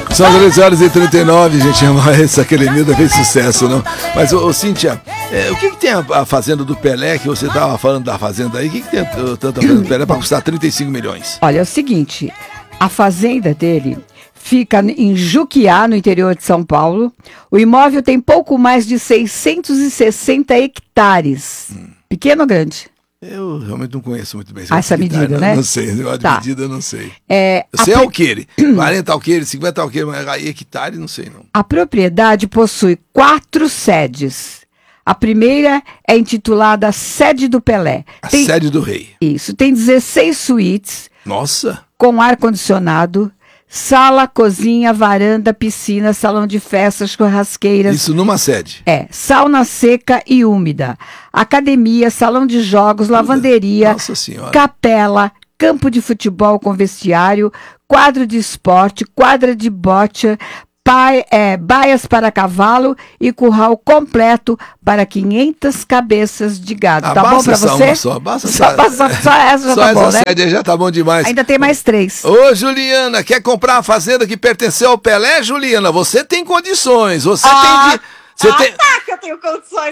São 13h39, gente. Essa academia fez sucesso, não? Mas, Cíntia, o que tem a fazenda do Pelé, que você estava falando da fazenda aí? O que tem tanta fazenda do Pelé para custar 35 milhões? Olha, é o seguinte, a fazenda dele fica em Juquiá, no interior de São Paulo. O imóvel tem pouco mais de 660 hectares. Pequeno ou grande? Eu realmente não conheço muito bem essa medida, né? Não sei, a medida eu não sei. Eu sei alqueire, 40 alqueires, 50 alqueires, mas aí hectare não sei não. A propriedade possui 4 sedes. A primeira é intitulada Sede do Pelé. Sede do Rei. Isso, tem 16 suítes. Nossa! Com ar-condicionado. Sala, cozinha, varanda, piscina, salão de festas, churrasqueiras. Isso numa sede? Sauna seca e úmida. Academia, salão de jogos, lavanderia, Nossa Senhora. Capela, campo de futebol com vestiário, quadro de esporte, quadra de bote, baias para cavalo e curral completo para 500 cabeças de gado. Tá bom pra você? Só essa já tá bom, né? Sede já tá bom demais. Ainda tem mais 3. Ô, Juliana, quer comprar a fazenda que pertenceu ao Pelé, Juliana? Você tem condições. Que eu tenho condições.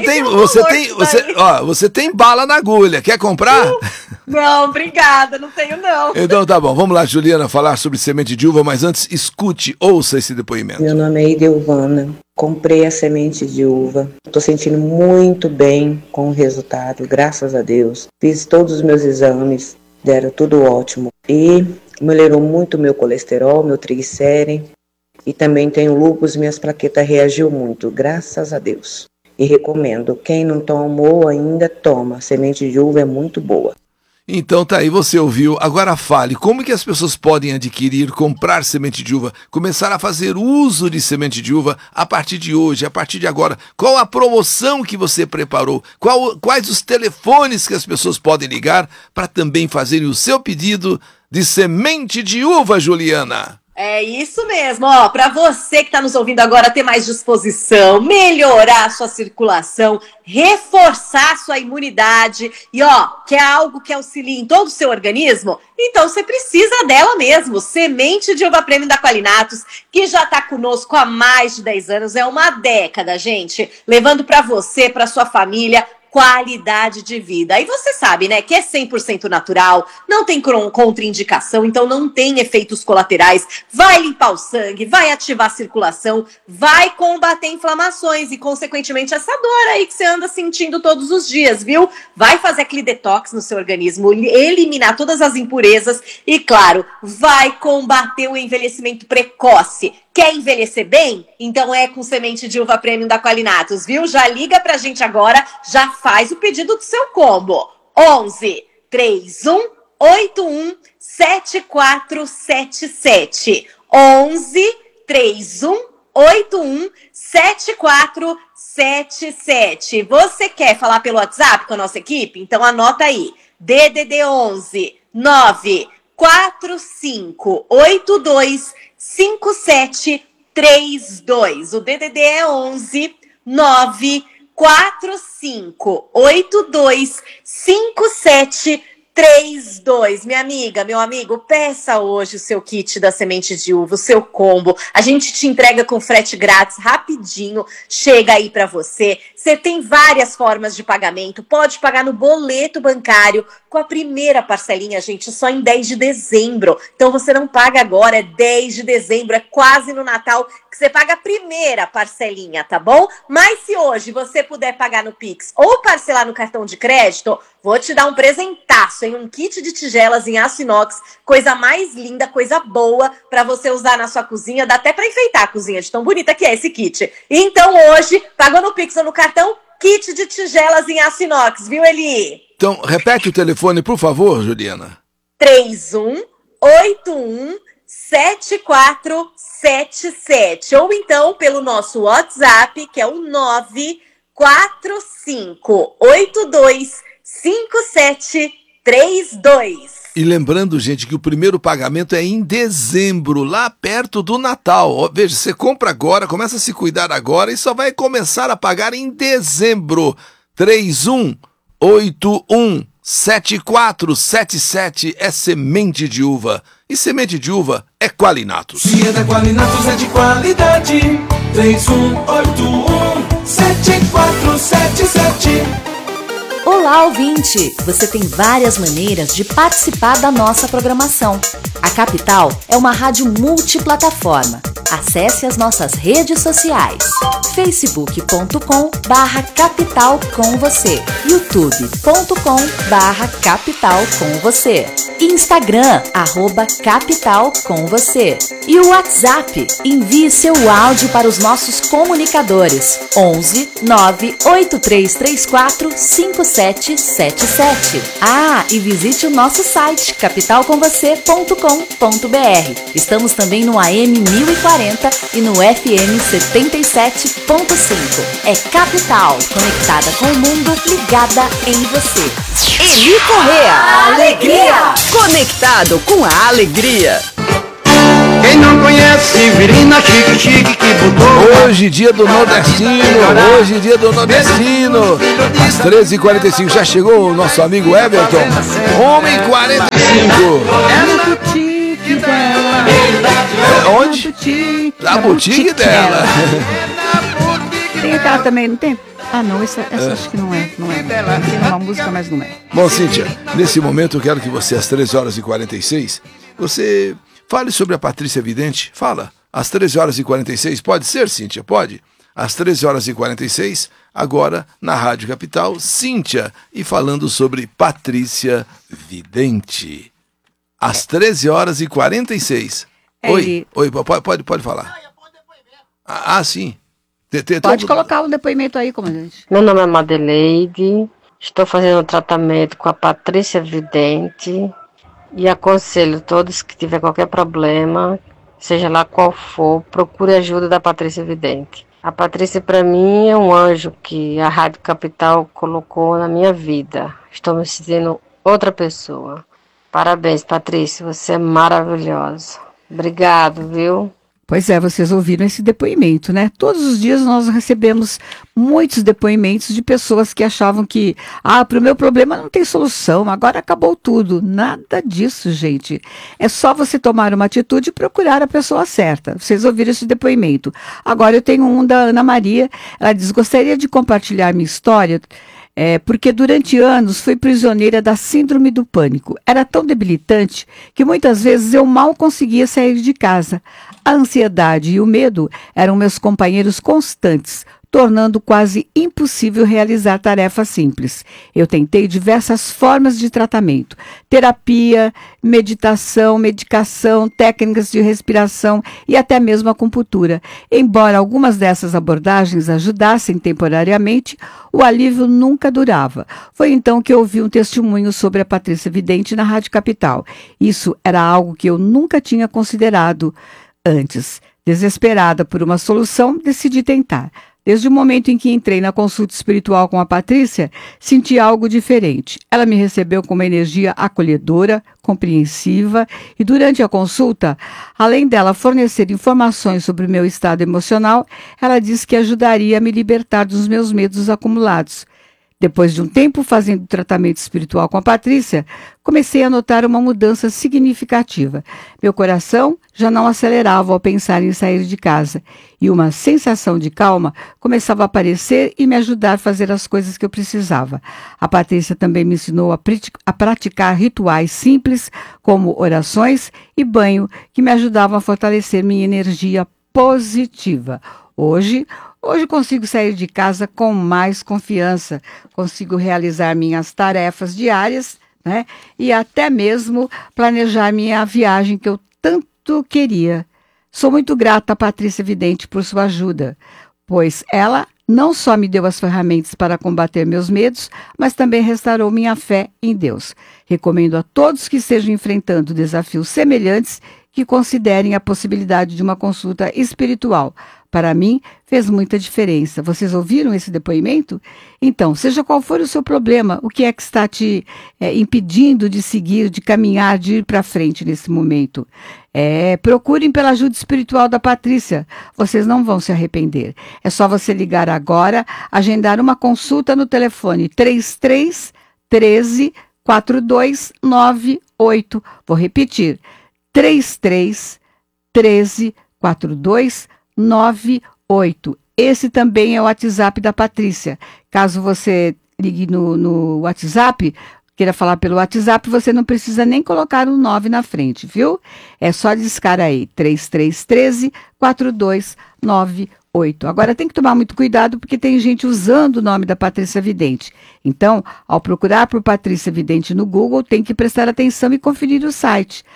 Você tem bala na agulha. Quer comprar? Não, obrigada, não tenho não. Então tá bom, vamos lá, Juliana, falar sobre semente de uva, mas antes ouça esse depoimento. Meu nome é Idelvana, comprei a semente de uva, estou sentindo muito bem com o resultado, graças a Deus. Fiz todos os meus exames, deram tudo ótimo e melhorou muito meu colesterol, meu triglicérido. E também tenho lúpus, minhas plaquetas reagiu muito, graças a Deus. E recomendo, quem não tomou ainda, toma. Semente de uva é muito boa. Então tá aí, você ouviu. Agora fale, como que as pessoas podem adquirir, comprar semente de uva, começar a fazer uso de semente de uva a partir de hoje, a partir de agora? Qual a promoção que você preparou? Quais os telefones que as pessoas podem ligar para também fazerem o seu pedido de semente de uva, Juliana? É isso mesmo, para você que está nos ouvindo agora ter mais disposição, melhorar a sua circulação, reforçar a sua imunidade e quer algo que auxilie em todo o seu organismo? Então você precisa dela mesmo, semente de uva premium da Qualinatos, que já está conosco há mais de 10 anos, é uma década, gente, levando para você, para sua família, qualidade de vida. Aí você sabe, né, que é 100% natural, não tem contraindicação, então não tem efeitos colaterais, vai limpar o sangue, vai ativar a circulação, vai combater inflamações e, consequentemente, essa dor aí que você anda sentindo todos os dias, viu? Vai fazer aquele detox no seu organismo, eliminar todas as impurezas e, claro, vai combater o envelhecimento precoce. Quer envelhecer bem? Então é com semente de uva premium da Qualinatos, viu? Já liga pra gente agora, já faz o pedido do seu combo. 11 31 81 7477. 11 31 81 7477. Você quer falar pelo WhatsApp com a nossa equipe? Então anota aí. DDD 11 9 45 82 5732. O DDD é 11 9 45 82 5732. Minha amiga, meu amigo, peça hoje o seu kit da semente de uva, o seu combo. A gente te entrega com frete grátis, rapidinho, chega aí pra você. Você tem várias formas de pagamento, pode pagar no boleto bancário, com a primeira parcelinha, gente, só em 10 de dezembro. Então você não paga agora, é 10 de dezembro, é quase no Natal que você paga a primeira parcelinha, tá bom? Mas se hoje você puder pagar no Pix ou parcelar no cartão de crédito, vou te dar um presentaço, hein? Um kit de tigelas em aço inox, coisa mais linda, coisa boa pra você usar na sua cozinha, dá até pra enfeitar a cozinha de tão bonita que é esse kit. Então hoje, pagou no Pix ou no cartão, kit de tigelas em aço inox, viu, Eli? Então, repete o telefone, por favor, Juliana. 3181 7477. Ou então pelo nosso WhatsApp, que é o 945 82 5732. E lembrando, gente, que o primeiro pagamento é em dezembro, lá perto do Natal. Ó, veja, você compra agora, começa a se cuidar agora e só vai começar a pagar em dezembro. 31817477 é semente de uva. E semente de uva é é Qualinatos. Se é da Qualinatos é de qualidade. 3181-7477. Olá, ouvinte! Você tem várias maneiras de participar da nossa programação. A Capital é uma rádio multiplataforma. Acesse as nossas redes sociais: facebook.com/capital com você, youtube.com/capital com você, Instagram @capital com você e o WhatsApp. Envie seu áudio para os nossos comunicadores 11 98334 5777. E visite o nosso site capitalcomvocê.com.br. Estamos também no AM 1040 e no FM 77.5. É Capital, conectada com o mundo, ligada em você. Eli Correa, alegria! Conectado com a alegria. Quem não conhece Severina Chique Chique que botou. Hoje dia do nordestino, às 13h45, já chegou o nosso amigo Everton, 1h45. É no boutique dela. Onde? Na boutique dela. Tem aquela também, não tem? Não, essa acho que não é. Tem uma música, mas não é. Bom, Cíntia, nesse momento eu quero que você, às 13h46, você fale sobre a Patrícia Vidente. Fala, às 13h46, pode ser, Cíntia? Pode? Às 13h46, agora na Rádio Capital, Cíntia, e falando sobre Patrícia Vidente. Às 13h46. Oi, pode falar. Sim. Pode colocar o depoimento aí, comandante. Meu nome é Madeleide, estou fazendo tratamento com a Patrícia Vidente e aconselho todos que tiver qualquer problema, seja lá qual for, procure ajuda da Patrícia Vidente. A Patrícia, para mim, é um anjo que a Rádio Capital colocou na minha vida. Estou me sentindo outra pessoa. Parabéns, Patrícia, você é maravilhosa. Obrigado, viu? Pois é, vocês ouviram esse depoimento, né? Todos os dias nós recebemos muitos depoimentos de pessoas que achavam que, para o meu problema não tem solução, agora acabou tudo. Nada disso, gente. É só você tomar uma atitude e procurar a pessoa certa. Vocês ouviram esse depoimento. Agora eu tenho um da Ana Maria. Ela diz: gostaria de compartilhar minha história, porque durante anos fui prisioneira da síndrome do pânico. Era tão debilitante que muitas vezes eu mal conseguia sair de casa. A ansiedade e o medo eram meus companheiros constantes, tornando quase impossível realizar tarefas simples. Eu tentei diversas formas de tratamento: terapia, meditação, medicação, técnicas de respiração e até mesmo acupuntura. Embora algumas dessas abordagens ajudassem temporariamente, o alívio nunca durava. Foi então que eu ouvi um testemunho sobre a Patrícia Vidente na Rádio Capital. Isso era algo que eu nunca tinha considerado antes. Desesperada por uma solução, decidi tentar. Desde o momento em que entrei na consulta espiritual com a Patrícia, senti algo diferente. Ela me recebeu com uma energia acolhedora, compreensiva, e durante a consulta, além dela fornecer informações sobre o meu estado emocional, ela disse que ajudaria a me libertar dos meus medos acumulados. Depois de um tempo fazendo tratamento espiritual com a Patrícia, comecei a notar uma mudança significativa. Meu coração já não acelerava ao pensar em sair de casa, e uma sensação de calma começava a aparecer e me ajudar a fazer as coisas que eu precisava. A Patrícia também me ensinou a praticar rituais simples, como orações e banho, que me ajudavam a fortalecer minha energia positiva. Hoje consigo sair de casa com mais confiança, consigo realizar minhas tarefas diárias, né? E até mesmo planejar minha viagem que eu tanto queria. Sou muito grata a Patrícia Vidente por sua ajuda, pois ela não só me deu as ferramentas para combater meus medos, mas também restaurou minha fé em Deus. Recomendo a todos que estejam enfrentando desafios semelhantes que considerem a possibilidade de uma consulta espiritual. Para mim, fez muita diferença. Vocês ouviram esse depoimento? Então, seja qual for o seu problema, o que é que está te impedindo de seguir, de caminhar, de ir para frente nesse momento? Procurem pela ajuda espiritual da Patrícia. Vocês não vão se arrepender. É só você ligar agora, agendar uma consulta no telefone 33 13 4298. Vou repetir. 33 13 4298. Esse também é o WhatsApp da Patrícia. Caso você ligue no WhatsApp, queira falar pelo WhatsApp, você não precisa nem colocar um 9 na frente, viu? É só discar aí, 3313 4298. Agora tem que tomar muito cuidado porque tem gente usando o nome da Patrícia Vidente. Então, ao procurar por Patrícia Vidente no Google, tem que prestar atenção e conferir o site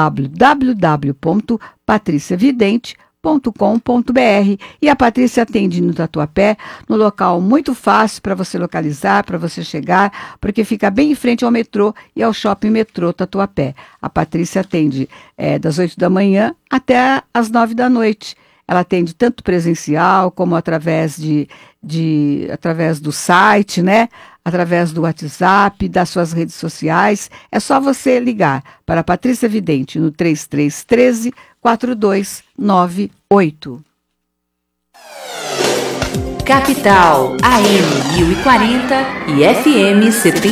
www.patriciavidente.com.br. E a Patrícia atende no Tatuapé, no local muito fácil para você localizar, para você chegar, porque fica bem em frente ao metrô e ao shopping metrô Tatuapé. A Patrícia atende das 8 da manhã até as 9 da noite. Ela atende tanto presencial como através através do site, né? Através do WhatsApp, das suas redes sociais. É só você ligar para a Patrícia Vidente no 3313 4298. Capital, AM 1040 e FM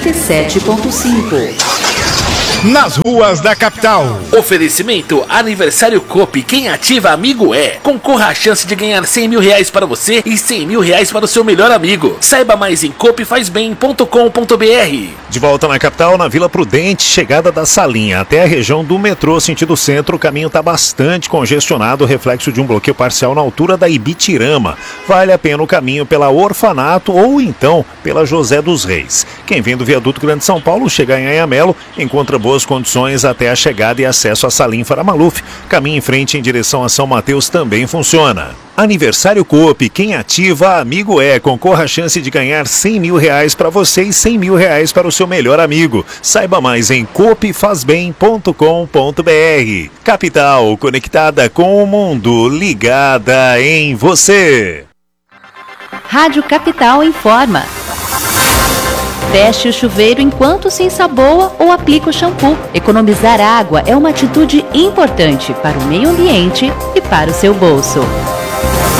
77.5. Nas ruas da capital. Oferecimento Aniversário Coop. Quem ativa amigo é. Concorra à chance de ganhar R$100 mil para você e R$100 mil para o seu melhor amigo. Saiba mais em coopfazbem.com.br. De volta na capital, na Vila Prudente, chegada da Salinha até a região do metrô sentido centro, o caminho está bastante congestionado, reflexo de um bloqueio parcial na altura da Ibitirama. Vale a pena o caminho pela Orfanato ou então pela José dos Reis. Quem vem do Viaduto Grande São Paulo chega em Anhamelo, encontra boas condições até a chegada e acesso a Salim Faramaluf. Caminho em frente em direção a São Mateus também funciona. Aniversário Coop, quem ativa amigo é. Concorra a chance de ganhar R$100 mil para você e R$100 mil para o seu melhor amigo. Saiba mais em coopfazbem.com.br. Capital, conectada com o mundo, ligada em você. Rádio Capital informa. Feche o chuveiro enquanto se ensaboa ou aplica o shampoo. Economizar água é uma atitude importante para o meio ambiente e para o seu bolso.